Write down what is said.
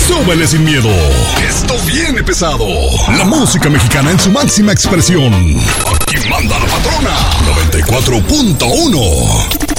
Súbele sin miedo. Esto viene pesado. La música mexicana en su máxima expresión. Aquí manda la patrona. 94.1.